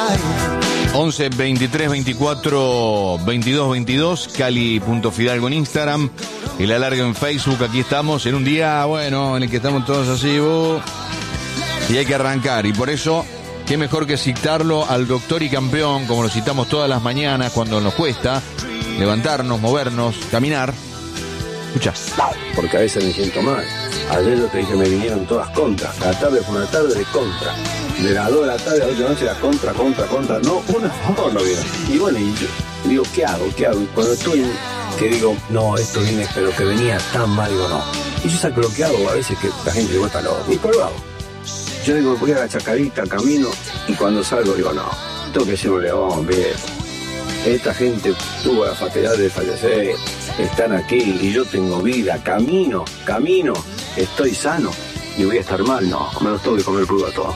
11 23 24 22 22, Cali.Fidalgo en Instagram, El Alargue en Facebook. Aquí estamos en un día, bueno, en el que estamos todos así, y hay que arrancar. Y por eso, qué mejor que citarlo al doctor y campeón, como lo citamos todas las mañanas cuando nos cuesta levantarnos, movernos, caminar. Escuchá. Porque a veces me siento mal. Ayer yo te dije, me vinieron todas contras. La tarde fue una tarde de contra. De las 2 de la tarde a las 8 de la noche era contra. No, una favor no viene. Y bueno, y yo digo, ¿qué hago? Y cuando estoy, que digo, no, esto viene, pero que venía tan mal, digo, no. Y yo saco lo que hago, a veces que la gente le gusta lo. Y por lo hago. Yo digo, voy a la chacarita, camino, y cuando salgo digo, no, tengo que ser un león, viejo. Esta gente tuvo la fatalidad de fallecer, están aquí y yo tengo vida, camino, estoy sano y voy a estar mal, no, me los tengo que comer crudo a todos.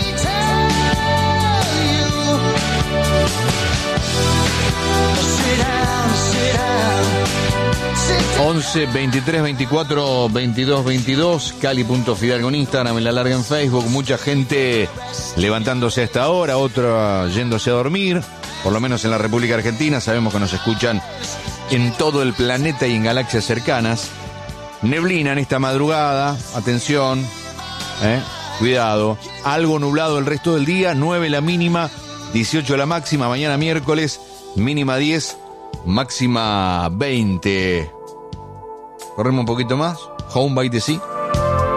11 23 24 22 22, Cali.Fidalgo en Instagram, El Alargue en Facebook. Mucha gente levantándose a esta hora, otra yéndose a dormir, por lo menos en la República Argentina. Sabemos que nos escuchan en todo el planeta y en galaxias cercanas. Neblina en esta madrugada, atención, cuidado. Algo nublado el resto del día, 9 la mínima, 18 la máxima. Mañana miércoles, mínima 10, máxima 20. Corremos un poquito más. Home by the Sea.